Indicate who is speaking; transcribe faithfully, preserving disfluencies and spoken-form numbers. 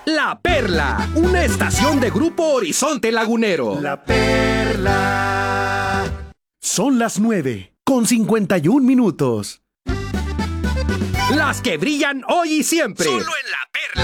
Speaker 1: La Perla, una estación de Grupo Horizonte Lagunero.
Speaker 2: La Perla.
Speaker 3: Son las nueve, con cincuenta y un minutos.
Speaker 1: Las que brillan hoy y siempre.
Speaker 4: Solo en La Perla.